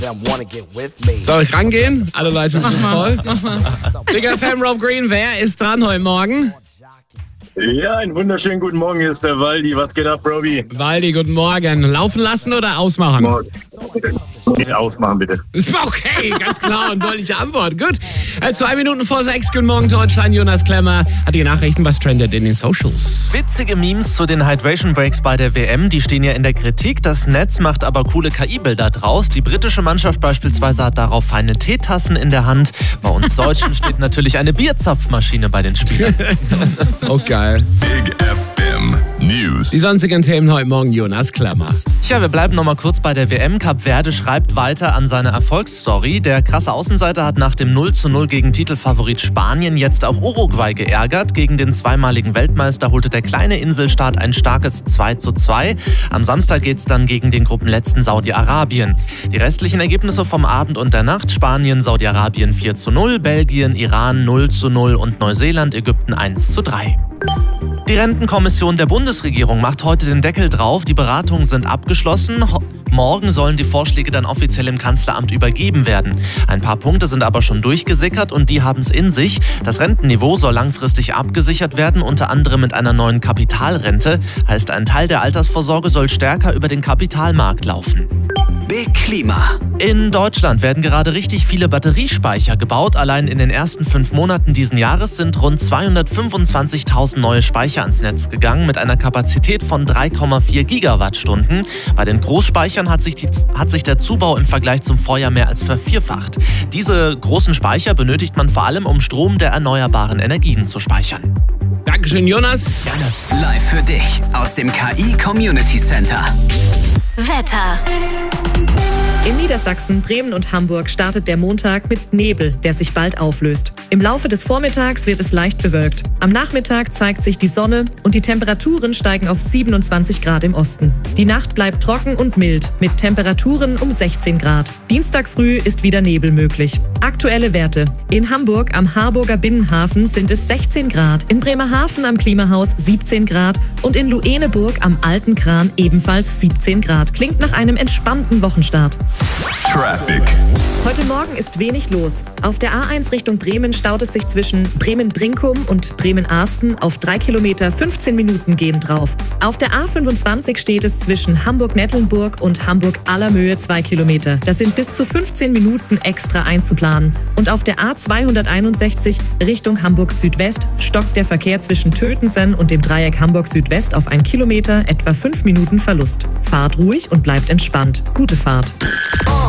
Soll ich rangehen? Alle Leitungen sind voll. Big FM Rob Green, wer ist dran heute Morgen? Ja, einen wunderschönen guten Morgen, hier ist der Waldi. Was geht ab, Robbie? Waldi, guten Morgen. Laufen lassen oder ausmachen? Morgen. Ausmachen, bitte. Okay, ganz klar und deutliche Antwort. Gut. 2 Minuten vor 6. Guten Morgen, Deutschland. Jonas Klemmer hat die Nachrichten, was trendet in den Socials. Witzige Memes zu den Hydration Breaks bei der WM, die stehen ja in der Kritik. Das Netz macht aber coole KI-Bilder draus. Die britische Mannschaft beispielsweise hat darauf feine Teetassen in der Hand. Bei uns Deutschen steht natürlich eine Bierzapfmaschine bei den Spielern. Oh, geil. Big FM News. Die sonstigen Themen heute Morgen, Jonas Klemmer. Tja, wir bleiben nochmal kurz bei der WM. Kap Verde schreibt weiter an seiner Erfolgsstory. Der krasse Außenseiter hat nach dem 0:0 gegen Titelfavorit Spanien jetzt auch Uruguay geärgert. Gegen den zweimaligen Weltmeister holte der kleine Inselstaat ein starkes 2:2. Am Samstag geht's dann gegen den Gruppenletzten Saudi-Arabien. Die restlichen Ergebnisse vom Abend und der Nacht: Spanien, Saudi-Arabien 4:0, Belgien, Iran 0:0 und Neuseeland, Ägypten 1:3. Die Rentenkommission der Bundesregierung macht heute den Deckel drauf. Die Beratungen sind abgeschlossen. Morgen sollen die Vorschläge dann offiziell im Kanzleramt übergeben werden. Ein paar Punkte sind aber schon durchgesickert und die haben es in sich. Das Rentenniveau soll langfristig abgesichert werden, unter anderem mit einer neuen Kapitalrente. Heißt, ein Teil der Altersvorsorge soll stärker über den Kapitalmarkt laufen. Big Klima. In Deutschland werden gerade richtig viele Batteriespeicher gebaut. Allein in den ersten 5 Monaten diesen Jahres sind rund 225.000 neue Speicher ans Netz gegangen mit einer Kapazität von 3,4 Gigawattstunden. Bei den Großspeichern hat sich der Zubau im Vergleich zum Vorjahr mehr als vervierfacht. Diese großen Speicher benötigt man vor allem, um Strom der erneuerbaren Energien zu speichern. Dankeschön, Jonas. Gerne. Live für dich aus dem KI Community Center. Wetter. In Niedersachsen, Bremen und Hamburg startet der Montag mit Nebel, der sich bald auflöst. Im Laufe des Vormittags wird es leicht bewölkt. Am Nachmittag zeigt sich die Sonne und die Temperaturen steigen auf 27 Grad im Osten. Die Nacht bleibt trocken und mild, mit Temperaturen um 16 Grad. Dienstag früh ist wieder Nebel möglich. Aktuelle Werte. In Hamburg am Harburger Binnenhafen sind es 16 Grad, in Bremerhaven am Klimahaus 17 Grad und in Lueneburg am Alten Kran ebenfalls 17 Grad. Klingt nach einem entspannten Wochenstart. Traffic. Heute Morgen ist wenig los. Auf der A1 Richtung Bremen staut es sich zwischen Bremen-Brinkum und Bremen-Arsten auf 3 Kilometer 15 Minuten gehen drauf. Auf der A25 steht es zwischen Hamburg-Nettlenburg und Hamburg-Allermöhe 2 Kilometer. Das sind bis zu 15 Minuten extra einzuplanen. Und auf der A261 Richtung Hamburg-Südwest stockt der Verkehr zwischen Tötensen und dem Dreieck Hamburg-Südwest auf 1 Kilometer, etwa 5 Minuten Verlust. Fahrt ruhig und bleibt entspannt. Gute Fahrt.